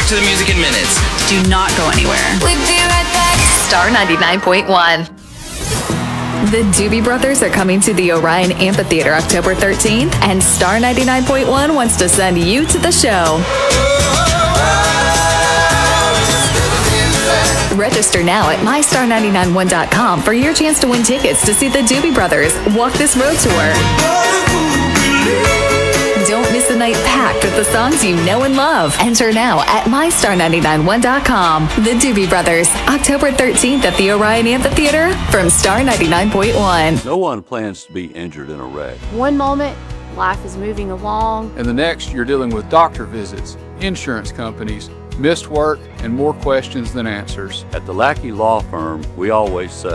Back to the music in minutes. Do not go anywhere. We'll be right back. Star 99.1. The Doobie Brothers are coming to the Orion Amphitheater October 13th, and Star 99.1 wants to send you to the show. Register now at mystar991.com for your chance to win tickets to see the Doobie Brothers walk this road tour. Don't miss a night packed with the songs you know and love. Enter now at mystar991.com. The Doobie Brothers, October 13th at the Orion Amphitheater from Star 99.1. No one plans to be injured in a wreck. One moment, life is moving along. And the next, you're dealing with doctor visits, insurance companies, missed work, and more questions than answers. At the Lackey Law Firm, we always say,